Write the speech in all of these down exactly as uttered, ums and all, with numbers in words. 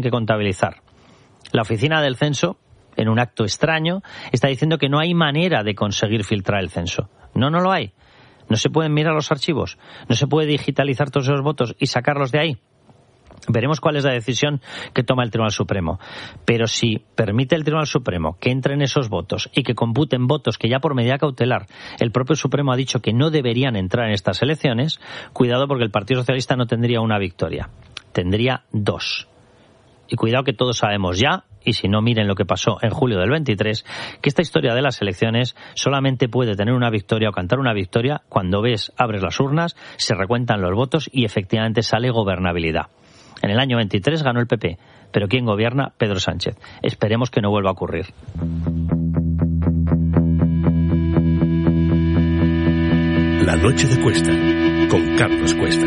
tienen que contabilizar. La oficina del censo, en un acto extraño, está diciendo que no hay manera de conseguir filtrar el censo. No, no lo hay. No se pueden mirar los archivos, no se puede digitalizar todos esos votos y sacarlos de ahí. Veremos cuál es la decisión que toma el Tribunal Supremo. Pero si permite el Tribunal Supremo que entren esos votos y que computen votos que ya por medida cautelar el propio Supremo ha dicho que no deberían entrar en estas elecciones, cuidado porque el Partido Socialista no tendría una victoria, tendría dos. Y cuidado que todos sabemos ya, y si no miren lo que pasó en julio del veintitrés, que esta historia de las elecciones solamente puede tener una victoria o cantar una victoria cuando ves, abres las urnas, se recuentan los votos y efectivamente sale gobernabilidad. En el año veintitrés ganó el P P, pero ¿quién gobierna? Pedro Sánchez. Esperemos que no vuelva a ocurrir. La noche de Cuesta, con Carlos Cuesta.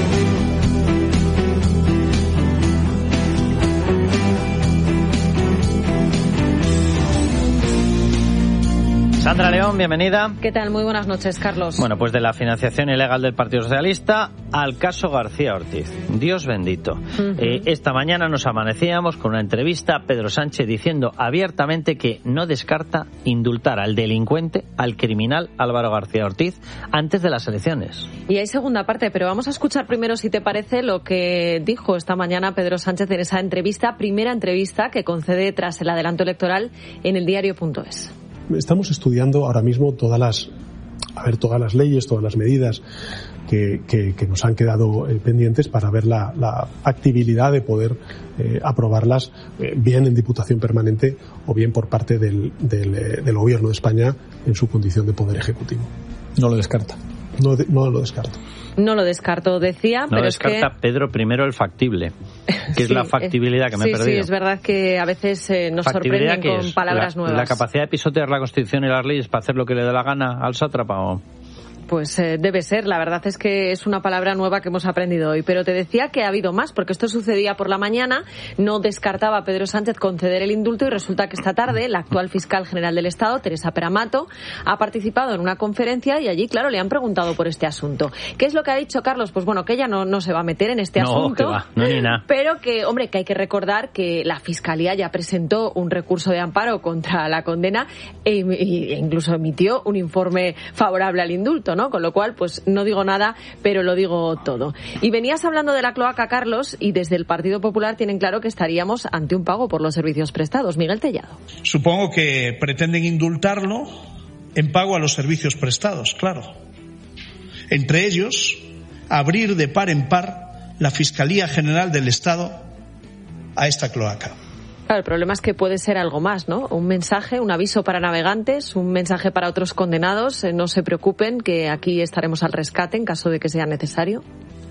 Sandra León, bienvenida. ¿Qué tal? Muy buenas noches, Carlos. Bueno, pues de la financiación ilegal del Partido Socialista al caso García Ortiz. Dios bendito. Uh-huh. Eh, esta mañana nos amanecíamos con una entrevista a Pedro Sánchez diciendo abiertamente que no descarta indultar al delincuente, al criminal Álvaro García Ortiz, antes de las elecciones. Y hay segunda parte, pero vamos a escuchar primero, si te parece, lo que dijo esta mañana Pedro Sánchez en esa entrevista, primera entrevista que concede tras el adelanto electoral en el diario punto es. Estamos estudiando ahora mismo todas las, a ver, todas las leyes, todas las medidas que, que, que nos han quedado eh, pendientes para ver la, la factibilidad de poder eh, aprobarlas eh, bien en Diputación Permanente o bien por parte del, del, eh, del Gobierno de España en su condición de Poder Ejecutivo. No lo descarta. No, de, no lo descarto. No lo descarto, decía, no pero descarta, es que... Pedro, primero el factible, que sí, es la factibilidad que me sí, he perdido. Sí, es verdad que a veces eh, nos sorprenden con es? palabras la, nuevas. ¿La capacidad de pisotear la Constitución y las leyes para hacer lo que le dé la gana al sátrapa o...? Pues eh, debe ser, la verdad es que es una palabra nueva que hemos aprendido hoy. Pero te decía que ha habido más, porque esto sucedía por la mañana, no descartaba Pedro Sánchez conceder el indulto y resulta que esta tarde la actual fiscal general del Estado, Teresa Peramato, ha participado en una conferencia y allí, claro, le han preguntado por este asunto. ¿Qué es lo que ha dicho Carlos? Pues bueno, que ella no, no se va a meter en este no, asunto, que va, no ni nada. Pero que, hombre, que hay que recordar que la Fiscalía ya presentó un recurso de amparo contra la condena e, e incluso emitió un informe favorable al indulto, ¿no? Con lo cual, pues no digo nada, pero lo digo todo. Y venías hablando de la cloaca, Carlos, y desde el Partido Popular tienen claro que estaríamos ante un pago por los servicios prestados. Miguel Tellado. Supongo que pretenden indultarlo en pago a los servicios prestados, claro. Entre ellos, abrir de par en par la Fiscalía General del Estado a esta cloaca. Claro, el problema es que puede ser algo más, ¿no? Un mensaje, un aviso para navegantes, un mensaje para otros condenados. Eh, no se preocupen, que aquí estaremos al rescate en caso de que sea necesario.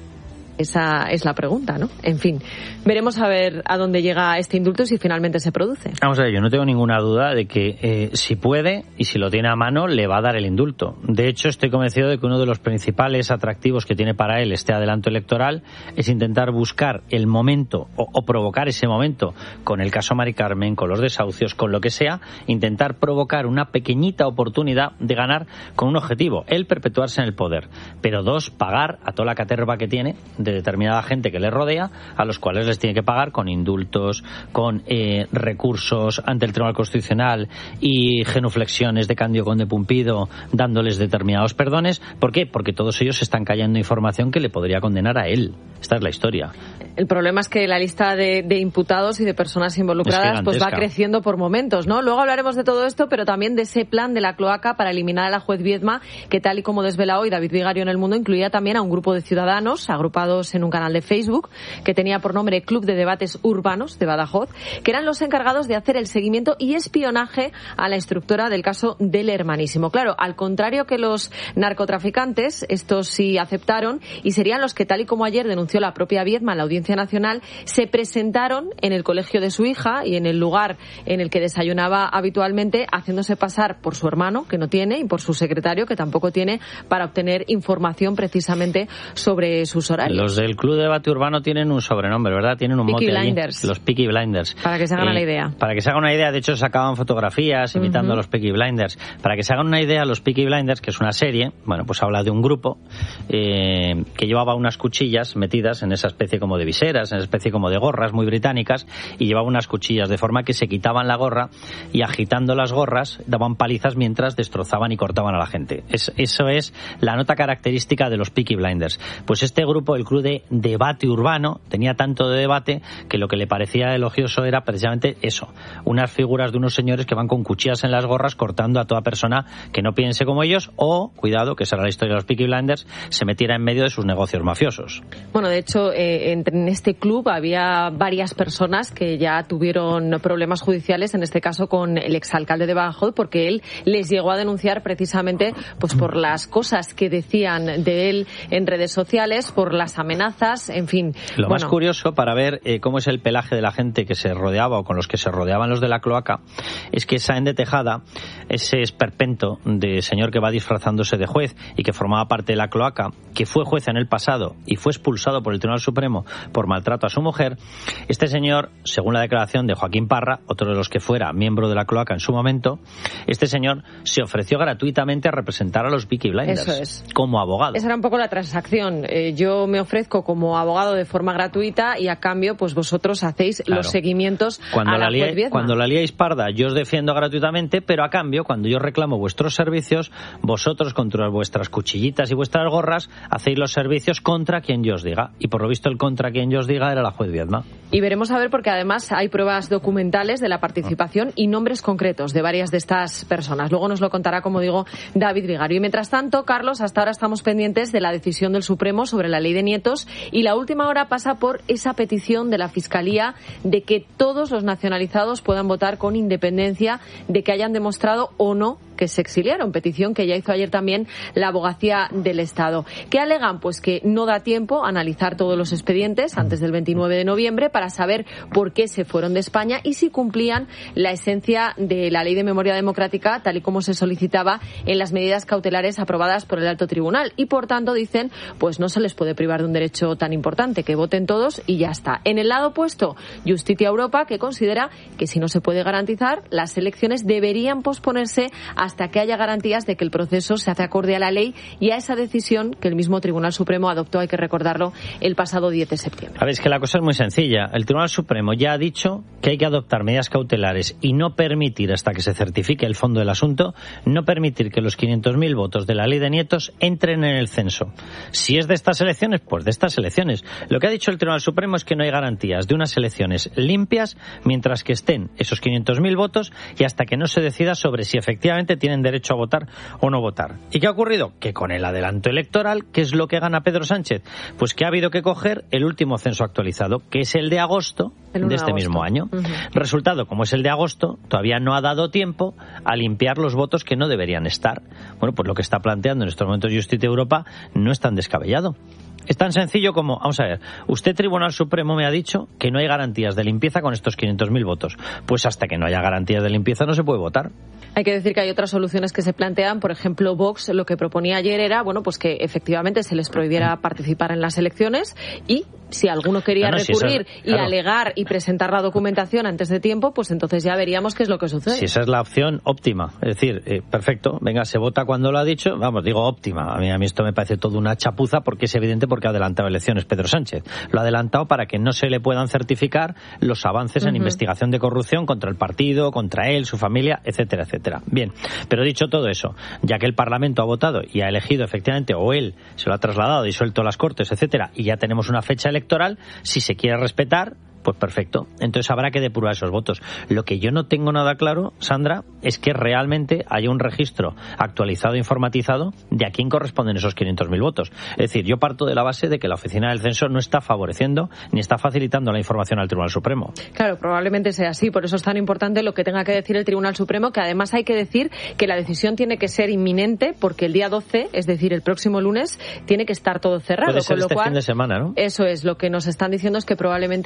Esa es la pregunta, ¿no? En fin, veremos a ver a dónde llega este indulto y si finalmente se produce. Vamos a ver, yo no tengo ninguna duda de que eh, si puede y si lo tiene a mano le va a dar el indulto. De hecho, estoy convencido de que uno de los principales atractivos que tiene para él este adelanto electoral es intentar buscar el momento o, o provocar ese momento con el caso Mari Carmen, con los desahucios, con lo que sea, intentar provocar una pequeñita oportunidad de ganar con un objetivo, el perpetuarse en el poder. Pero dos, pagar a toda la caterva que tiene de determinada gente que le rodea, a los cuales les tiene que pagar con indultos, con eh, recursos ante el Tribunal Constitucional y genuflexiones de Cándido Conde Pumpido dándoles determinados perdones. ¿Por qué? Porque todos ellos están callando información que le podría condenar a él. Esta es la historia. El problema es que la lista de, de imputados y de personas involucradas pues va creciendo por momentos, ¿no? Luego hablaremos de todo esto, pero también de ese plan de la cloaca para eliminar a la juez Viedma, que tal y como desvela hoy David Vigario en El Mundo, incluía también a un grupo de ciudadanos agrupados en un canal de Facebook que tenía por nombre Club de Debates Urbanos de Badajoz, que eran los encargados de hacer el seguimiento y espionaje a la instructora del caso del Hermanísimo. Claro, al contrario que los narcotraficantes, estos sí aceptaron y serían los que, tal y como ayer denunció la propia Viedma en la Audiencia Nacional, se presentaron en el colegio de su hija y en el lugar en el que desayunaba habitualmente, haciéndose pasar por su hermano, que no tiene, y por su secretario, que tampoco tiene, para obtener información precisamente sobre sus horarios. Los del Club de Debate Urbano tienen un sobrenombre, ¿verdad? Tienen un Peaky mote allí. Blinders. Los Peaky Blinders. Para que se hagan eh, la idea. Para que se hagan una idea, de hecho sacaban fotografías imitando uh-huh. a los Peaky Blinders. Para que se hagan una idea, los Peaky Blinders, que es una serie, bueno, pues habla de un grupo eh, que llevaba unas cuchillas metidas en esa especie como de viseras, en esa especie como de gorras muy británicas, y llevaba unas cuchillas de forma que se quitaban la gorra y agitando las gorras daban palizas mientras destrozaban y cortaban a la gente. Es, eso es la nota característica de los Peaky Blinders. Pues este grupo, el Club de Debate Urbano, tenía tanto de debate que lo que le parecía elogioso era precisamente eso, unas figuras de unos señores que van con cuchillas en las gorras cortando a toda persona que no piense como ellos o, cuidado, que esa era la historia de los Peaky Blinders, se metiera en medio de sus negocios mafiosos. Bueno, de hecho, eh, en este club había varias personas que ya tuvieron problemas judiciales, en este caso con el exalcalde de Badajoz, porque él les llegó a denunciar precisamente pues por las cosas que decían de él en redes sociales, por las amenazas, en fin. Lo bueno. más curioso para ver eh, cómo es el pelaje de la gente que se rodeaba o con los que se rodeaban los de la cloaca es que Sáenz de Tejada, ese esperpento de señor que va disfrazándose de juez y que formaba parte de la cloaca, que fue juez en el pasado y fue expulsado por el Tribunal Supremo por maltrato a su mujer, este señor, según la declaración de Joaquín Parra, otro de los que fuera miembro de la cloaca en su momento, este señor se ofreció gratuitamente a representar a los Peaky Blinders. Eso es. Como abogado. Esa era un poco la transacción. Eh, yo me ofrezco como abogado de forma gratuita y a cambio pues vosotros hacéis claro. los seguimientos cuando a la, la lié, juez Viedma. Cuando la liéis parda, yo os defiendo gratuitamente, pero a cambio, cuando yo reclamo vuestros servicios, vosotros contra vuestras cuchillitas y vuestras gorras hacéis los servicios contra quien yo os diga. Y por lo visto el contra quien yo os diga era la juez Viedma. Y veremos a ver, porque además hay pruebas documentales de la participación y nombres concretos de varias de estas personas. Luego nos lo contará, como digo, David Vigario. Y mientras tanto, Carlos, hasta ahora estamos pendientes de la decisión del Supremo sobre la ley de nietos, y la última hora pasa por esa petición de la Fiscalía de que todos los nacionalizados puedan votar con independencia de que hayan demostrado o no que se exiliaron, petición que ya hizo ayer también la Abogacía del Estado. ¿Qué alegan? Pues que no da tiempo a analizar todos los expedientes antes del veintinueve de noviembre para saber por qué se fueron de España y si cumplían la esencia de la Ley de Memoria Democrática, tal y como se solicitaba en las medidas cautelares aprobadas por el Alto Tribunal. Y, por tanto, dicen, pues no se les puede privar de un derecho tan importante, que voten todos y ya está. En el lado opuesto, Justicia Europa, que considera que si no se puede garantizar, las elecciones deberían posponerse hasta que haya garantías de que el proceso se hace acorde a la ley y a esa decisión que el mismo Tribunal Supremo adoptó, hay que recordarlo, el pasado diez de septiembre. A ver, es que la cosa es muy sencilla. El Tribunal Supremo ya ha dicho que hay que adoptar medidas cautelares y no permitir, hasta que se certifique el fondo del asunto, no permitir que los quinientos mil votos de la ley de nietos entren en el censo. Si es de estas elecciones, pues de estas elecciones. Lo que ha dicho el Tribunal Supremo es que no hay garantías de unas elecciones limpias mientras que estén esos quinientos mil votos y hasta que no se decida sobre si efectivamente tienen derecho a votar o no votar. ¿Y qué ha ocurrido? Que con el adelanto electoral, ¿qué es lo que gana Pedro Sánchez? Pues que ha habido que coger el último censo actualizado, que es el de agosto de este agosto. mismo año. Uh-huh. Resultado, como es el de agosto, todavía no ha dado tiempo a limpiar los votos que no deberían estar. Bueno, pues lo que está planteando en estos momentos Justicia Europa no es tan descabellado. Es tan sencillo como, vamos a ver, usted, Tribunal Supremo, me ha dicho que no hay garantías de limpieza con estos quinientos mil votos. Pues hasta que no haya garantías de limpieza no se puede votar. Hay que decir que hay otras soluciones que se plantean. Por ejemplo, Vox lo que proponía ayer era, bueno, pues que efectivamente se les prohibiera participar en las elecciones y si alguno quería no, no, recurrir si esa, y claro. alegar y presentar la documentación antes de tiempo, pues entonces ya veríamos qué es lo que sucede. Si esa es la opción óptima, es decir, eh, perfecto, venga, se vota cuando lo ha dicho, vamos, digo óptima. A mí, a mí esto me parece todo una chapuza porque es evidente porque ha adelantado elecciones Pedro Sánchez. Lo ha adelantado para que no se le puedan certificar los avances uh-huh. en investigación de corrupción contra el partido, contra él, su familia, etcétera, etcétera. Bien, pero dicho todo eso, ya que el Parlamento ha votado y ha elegido efectivamente, o él se lo ha trasladado, disuelto las Cortes, etcétera, y ya tenemos una fecha electoral, si se quiere respetar, pues perfecto. Entonces habrá que depurar esos votos. Lo que yo no tengo nada claro, Sandra, es que realmente haya un registro actualizado e informatizado de a quién corresponden esos quinientos mil votos. Es decir, yo parto de la base de que la Oficina del Censo no está favoreciendo ni está facilitando la información al Tribunal Supremo. Claro, probablemente sea así. Por eso es tan importante lo que tenga que decir el Tribunal Supremo, que además hay que decir que la decisión tiene que ser inminente porque el día doce, es decir, el próximo lunes, tiene que estar todo cerrado. Puede ser con lo este cual, fin de semana, ¿no? Eso es, lo que nos están diciendo es que probablemente esa decisión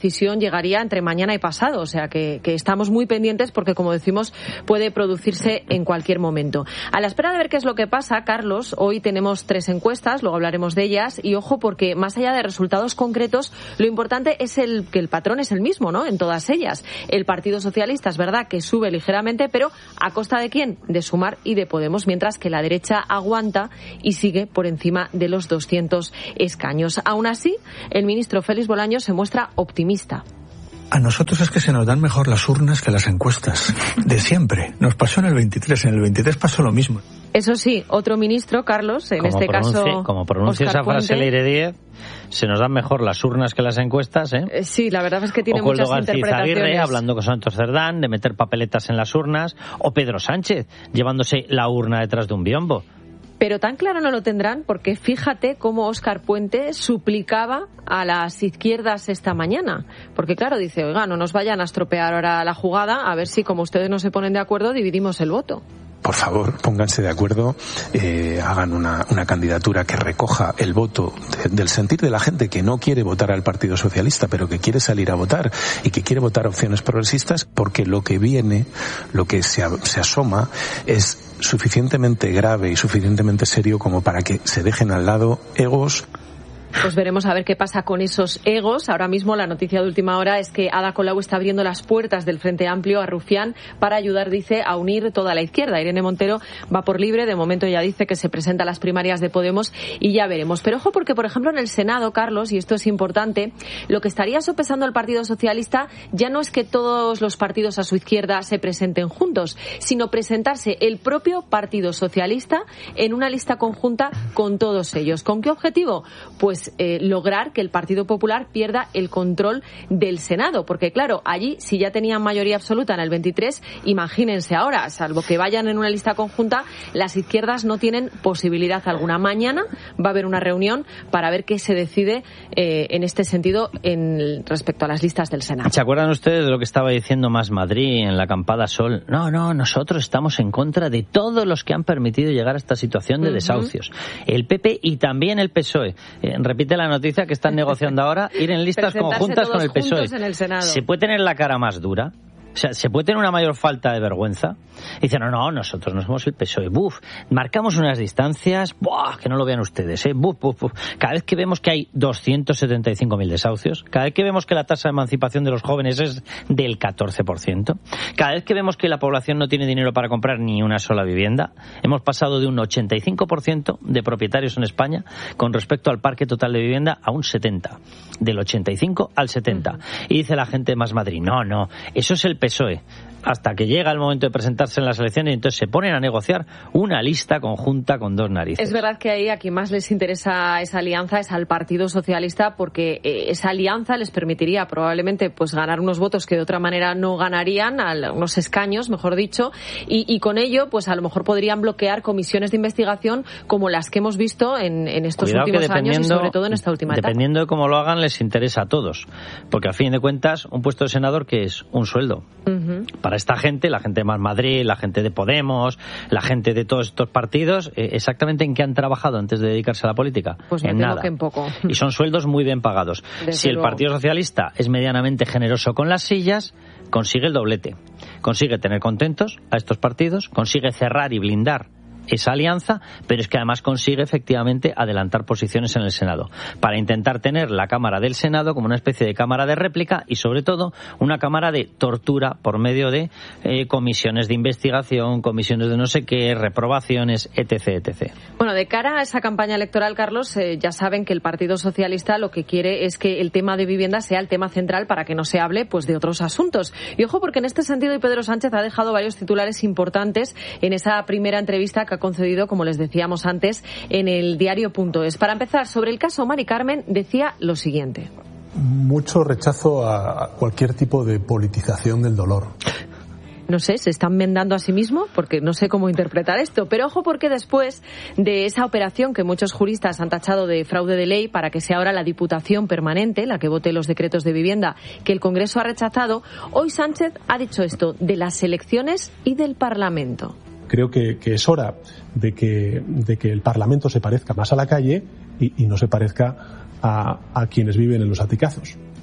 decisión llegaría entre mañana y pasado, o sea que, que estamos muy pendientes porque, como decimos, puede producirse en cualquier momento. A la espera de ver qué es lo que pasa, Carlos, hoy tenemos tres encuestas, luego hablaremos de ellas, y ojo porque más allá de resultados concretos, lo importante es el que el patrón es el mismo, ¿no?, en todas ellas. El Partido Socialista es verdad que sube ligeramente, pero ¿a costa de quién? De Sumar y de Podemos, mientras que la derecha aguanta y sigue por encima de los doscientos escaños. Aún así, el ministro Félix Bolaños se muestra optimista. A nosotros es que se nos dan mejor las urnas que las encuestas. De siempre. Nos pasó en el veintitrés, en el veintitrés pasó lo mismo. Eso sí, otro ministro, Carlos, en como este caso... Como pronuncia esa frase Leire Díez, se nos dan mejor las urnas que las encuestas, ¿eh? ¿eh? Sí, la verdad es que tiene muchas interpretaciones. Aguirre hablando con Santos Cerdán de meter papeletas en las urnas, o Pedro Sánchez llevándose la urna detrás de un biombo. Pero tan claro no lo tendrán, porque fíjate cómo Óscar Puente suplicaba a las izquierdas esta mañana. Porque claro, dice, oiga, no nos vayan a estropear ahora la jugada, a ver si como ustedes no se ponen de acuerdo, dividimos el voto. Por favor, pónganse de acuerdo, eh, hagan una, una candidatura que recoja el voto de, del sentir de la gente que no quiere votar al Partido Socialista, pero que quiere salir a votar y que quiere votar opciones progresistas, porque lo que viene, lo que se, se asoma, es suficientemente grave y suficientemente serio como para que se dejen al lado egos. Pues veremos a ver qué pasa con esos egos. Ahora mismo la noticia de última hora es que Ada Colau está abriendo las puertas del Frente Amplio a Rufián para ayudar, dice, a unir toda la izquierda. Irene Montero va por libre. De momento ya dice que se presenta a las primarias de Podemos y ya veremos. Pero ojo porque, por ejemplo, en el Senado, Carlos, y esto es importante, lo que estaría sopesando el Partido Socialista ya no es que todos los partidos a su izquierda se presenten juntos, sino presentarse el propio Partido Socialista en una lista conjunta con todos ellos. ¿Con qué objetivo? Pues Eh, lograr que el Partido Popular pierda el control del Senado, porque claro, allí si ya tenían mayoría absoluta en el veintitrés, imagínense ahora, salvo que vayan en una lista conjunta, las izquierdas no tienen posibilidad alguna. Mañana va a haber una reunión para ver qué se decide eh, en este sentido en respecto a las listas del Senado. ¿Se acuerdan ustedes de lo que estaba diciendo Más Madrid en la acampada Sol? No, no, nosotros estamos en contra de todos los que han permitido llegar a esta situación de uh-huh. desahucios. El P P y también el P S O E. Eh, repite la noticia que están negociando ahora, ir en listas conjuntas con el P S O E. El ¿Se puede tener la cara más dura? O sea, ¿se puede tener una mayor falta de vergüenza? Dicen, no, no, nosotros no somos el P S O E. Buf, marcamos unas distancias, buah, que no lo vean ustedes, ¿eh? Buf, buf, buf. Cada vez que vemos que hay doscientos setenta y cinco mil desahucios, cada vez que vemos que la tasa de emancipación de los jóvenes es del catorce por ciento, cada vez que vemos que la población no tiene dinero para comprar ni una sola vivienda, hemos pasado de un ochenta y cinco por ciento de propietarios en España con respecto al parque total de vivienda a un setenta por ciento. Del ochenta y cinco al setenta. Uh-huh. Y dice la gente de Más Madrid, no, no, eso es el P S O E. Hasta que llega el momento de presentarse en las elecciones y entonces se ponen a negociar una lista conjunta con dos narices. Es verdad que ahí a quien más les interesa esa alianza es al Partido Socialista, porque eh, esa alianza les permitiría probablemente pues ganar unos votos que de otra manera no ganarían, a unos escaños, mejor dicho, y, y con ello pues a lo mejor podrían bloquear comisiones de investigación como las que hemos visto en, en estos Cuidado últimos años y sobre todo en esta última etapa. Dependiendo de cómo lo hagan les interesa a todos, porque a fin de cuentas un puesto de senador que es un sueldo. Uh-huh. Para esta gente, la gente de Más Madrid, la gente de Podemos, la gente de todos estos partidos, eh, exactamente en qué han trabajado antes de dedicarse a la política. Pues me en temo nada. que en poco. Y son sueldos muy bien pagados. Desde si el luego. Partido Socialista es medianamente generoso con las sillas, consigue el doblete. Consigue tener contentos a estos partidos, consigue cerrar y blindar esa alianza, pero es que además consigue efectivamente adelantar posiciones en el Senado para intentar tener la Cámara del Senado como una especie de cámara de réplica y sobre todo una cámara de tortura por medio de eh, comisiones de investigación, comisiones de no sé qué, reprobaciones, etc, etcétera. Bueno, de cara a esa campaña electoral, Carlos, eh, ya saben que el Partido Socialista lo que quiere es que el tema de vivienda sea el tema central para que no se hable pues de otros asuntos. Y ojo, porque en este sentido Pedro Sánchez ha dejado varios titulares importantes en esa primera entrevista que ha concedido, como les decíamos antes, en el diario.es. Para empezar, sobre el caso Mari Carmen, decía lo siguiente. Mucho rechazo a cualquier tipo de politización del dolor. No sé, se están vendando a sí mismos porque no sé cómo interpretar esto. Pero ojo porque después de esa operación que muchos juristas han tachado de fraude de ley para que sea ahora la Diputación Permanente la que vote los decretos de vivienda que el Congreso ha rechazado, hoy Sánchez ha dicho esto de las elecciones y del Parlamento. Creo que, que es hora de que, de que el Parlamento se parezca más a la calle y, y no se parezca a, a quienes viven en los aticazos.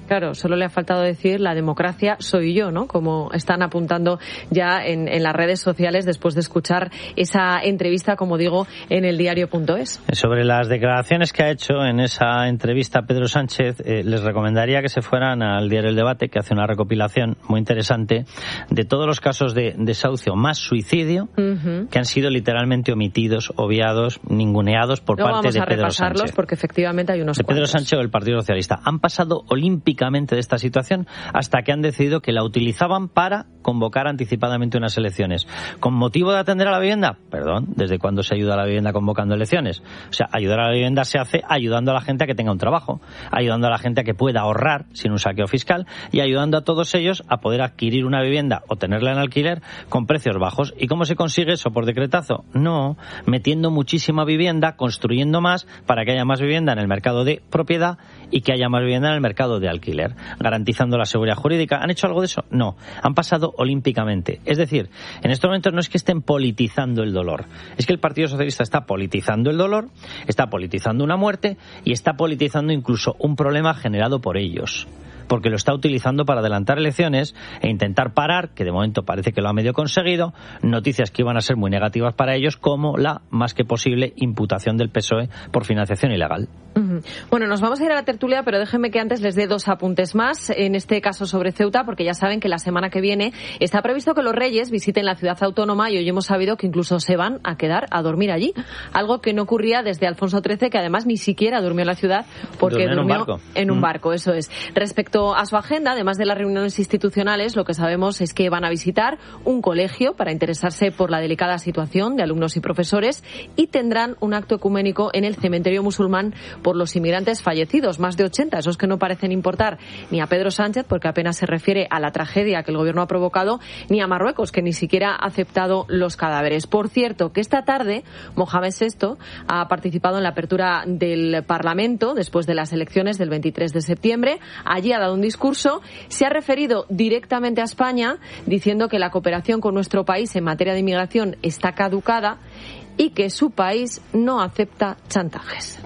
Claro, solo le ha faltado decir la democracia soy yo, ¿no? Como están apuntando ya en, en las redes sociales después de escuchar esa entrevista, como digo, en el diario punto es. Sobre las declaraciones que ha hecho en esa entrevista Pedro Sánchez, eh, les recomendaría que se fueran al diario El Debate, que hace una recopilación muy interesante de todos los casos de desahucio más suicidio uh-huh. que han sido literalmente omitidos, obviados, ninguneados por Luego parte de Pedro Sánchez. Vamos a repasarlos porque efectivamente hay unos de cuantos. Pedro Sánchez o el Partido Socialista. Han pasado olímpicamente de esta situación hasta que han decidido que la utilizaban para convocar anticipadamente unas elecciones. ¿Con motivo de atender a la vivienda? Perdón, ¿desde cuándo se ayuda a la vivienda convocando elecciones? O sea, ayudar a la vivienda se hace ayudando a la gente a que tenga un trabajo, ayudando a la gente a que pueda ahorrar sin un saqueo fiscal y ayudando a todos ellos a poder adquirir una vivienda o tenerla en alquiler con precios bajos. ¿Y cómo se consigue eso? ¿Por decretazo? No, metiendo muchísima vivienda, construyendo más para que haya más vivienda en el mercado de propiedad y que haya más vivienda en el mercado de alquiler, garantizando la seguridad jurídica. ¿Han hecho algo de eso? No. Han pasado olímpicamente. Es decir, en estos momentos no es que estén politizando el dolor, es que el Partido Socialista está politizando el dolor, está politizando una muerte y está politizando incluso un problema generado por ellos, porque lo está utilizando para adelantar elecciones e intentar parar, que de momento parece que lo ha medio conseguido, noticias que iban a ser muy negativas para ellos, como la más que posible imputación del P S O E por financiación ilegal. Uh-huh. Bueno, nos vamos a ir a la tertulia, pero déjenme que antes les dé dos apuntes más, en este caso sobre Ceuta, porque ya saben que la semana que viene está previsto que los Reyes visiten la ciudad autónoma y hoy hemos sabido que incluso se van a quedar a dormir allí, algo que no ocurría desde Alfonso trece, que además ni siquiera durmió en la ciudad porque durmió en durmió un barco, en un mm. barco, eso es. Respecto a su agenda, además de las reuniones institucionales, lo que sabemos es que van a visitar un colegio para interesarse por la delicada situación de alumnos y profesores y tendrán un acto ecuménico en el cementerio musulmán por los inmigrantes fallecidos, más de ochenta, esos que no parecen importar ni a Pedro Sánchez, porque apenas se refiere a la tragedia que el gobierno ha provocado, ni a Marruecos, que ni siquiera ha aceptado los cadáveres. Por cierto, que esta tarde Mohamed sexto ha participado en la apertura del Parlamento después de las elecciones del veintitrés de septiembre. Allí ha dado un discurso, se ha referido directamente a España, diciendo que la cooperación con nuestro país en materia de inmigración está caducada y que su país no acepta chantajes.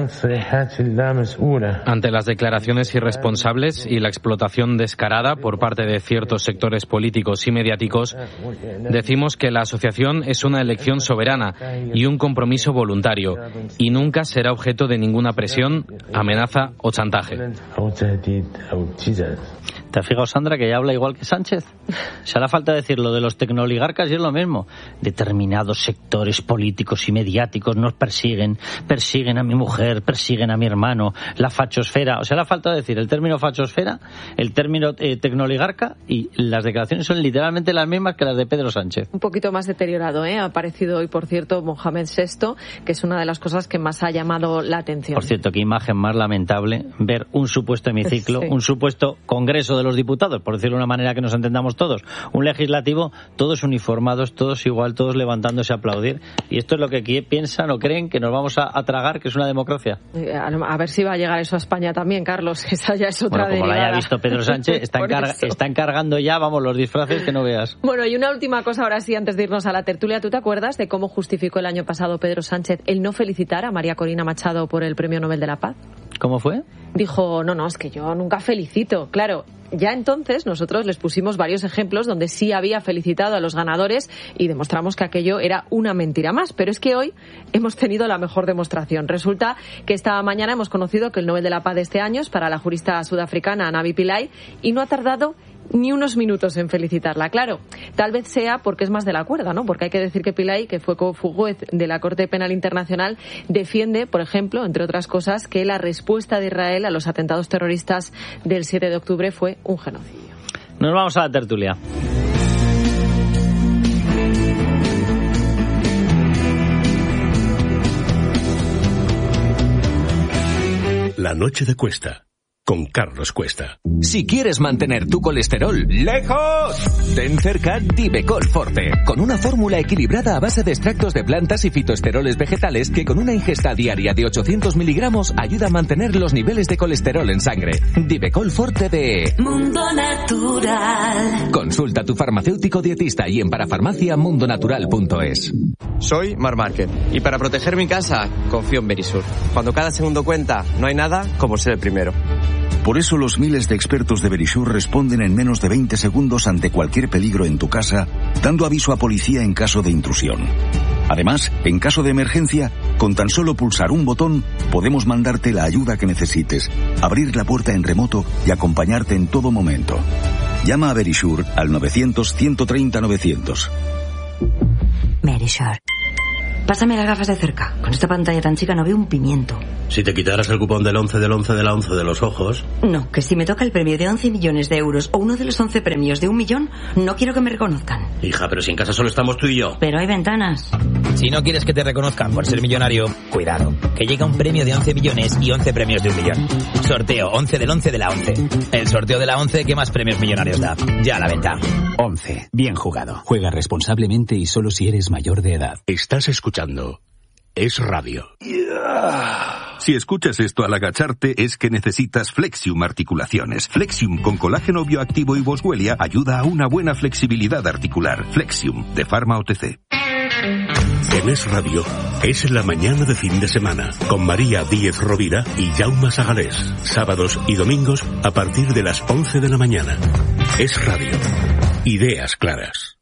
Ante las declaraciones irresponsables y la explotación descarada por parte de ciertos sectores políticos y mediáticos, decimos que la asociación es una elección soberana y un compromiso voluntario y nunca será objeto de ninguna presión, amenaza o chantaje. ¿Te has fijado, Sandra, que ya habla igual que Sánchez? Se hará falta decir lo de los tecnooligarcas y es lo mismo. Determinados sectores políticos y mediáticos nos persiguen, persiguen a mi mujer, persiguen a mi hermano, la fachosfera. O sea, hará falta decir el término fachosfera, el término eh, tecnooligarca, y las declaraciones son literalmente las mismas que las de Pedro Sánchez. Un poquito más deteriorado, ¿eh? Ha aparecido hoy, por cierto, Mohamed sexto, que es una de las cosas que más ha llamado la atención. Por cierto, qué imagen más lamentable ver un supuesto hemiciclo, sí. un supuesto congreso de los diputados, por decirlo de una manera que nos entendamos todos, un legislativo, todos uniformados, todos igual, todos levantándose a aplaudir, y esto es lo que piensan o creen que nos vamos a, a tragar, que es una democracia. A ver si va a llegar eso a España también, Carlos, esa ya es otra bueno, como derivada. Lo haya visto Pedro Sánchez, está, encarga, está encargando ya, vamos, los disfraces que no veas. Bueno, y una última cosa ahora sí, antes de irnos a la tertulia. ¿Tú te acuerdas de cómo justificó el año pasado Pedro Sánchez el no felicitar a María Corina Machado por el Premio Nobel de la Paz? ¿Cómo fue? Dijo, no, no, es que yo nunca felicito. Claro, ya entonces nosotros les pusimos varios ejemplos donde sí había felicitado a los ganadores y demostramos que aquello era una mentira más. Pero es que hoy hemos tenido la mejor demostración. Resulta que esta mañana hemos conocido que el Nobel de la Paz de este año es para la jurista sudafricana Navi Pillay y no ha tardado ni unos minutos en felicitarla. Claro, tal vez sea porque es más de la cuerda, ¿no? Porque hay que decir que Pillay, que fue juez de la Corte Penal Internacional, defiende, por ejemplo, entre otras cosas, que la respuesta de Israel a los atentados terroristas del siete de octubre fue un genocidio. Nos vamos a la tertulia. La noche de Cuesta, con Carlos Cuesta. Si quieres mantener tu colesterol lejos, ten cerca Divecol Forte, con una fórmula equilibrada a base de extractos de plantas y fitoesteroles vegetales que con una ingesta diaria de ochocientos miligramos ayuda a mantener los niveles de colesterol en sangre. Divecol Forte de Mundo Natural. Consulta a tu farmacéutico dietista y en parafarmacia mundo natural punto es. Soy Mar Márquez y para proteger mi casa confío en Berisur. Cuando cada segundo cuenta, no hay nada como ser el primero. Por eso los miles de expertos de Verisure responden en menos de veinte segundos ante cualquier peligro en tu casa, dando aviso a policía en caso de intrusión. Además, en caso de emergencia, con tan solo pulsar un botón, podemos mandarte la ayuda que necesites, abrir la puerta en remoto y acompañarte en todo momento. Llama a Verisure al novecientos, ciento treinta, novecientos. Verisure. Pásame las gafas de cerca. Con esta pantalla tan chica no veo un pimiento. Si te quitaras el cupón del once del once de la once de los ojos... No, que si me toca el premio de once millones de euros o uno de los once premios de un millón, no quiero que me reconozcan. Hija, pero si en casa solo estamos tú y yo. Pero hay ventanas. Si no quieres que te reconozcan por ser millonario, cuidado, que llega un premio de once millones y once premios de un millón. Sorteo once del once de la once. El sorteo de la once que más premios millonarios da. Ya a la venta. once. Bien jugado. Juega responsablemente y solo si eres mayor de edad. Estás escuchando Es Radio. Yeah. Si escuchas esto al agacharte es que necesitas Flexium Articulaciones. Flexium con colágeno bioactivo y boswellia ayuda a una buena flexibilidad articular. Flexium de Pharma O T C. En Es Radio es la mañana de fin de semana con María Díez Rovira y Jaume Sagalés. Sábados y domingos a partir de las once de la mañana. Es Radio. Ideas claras.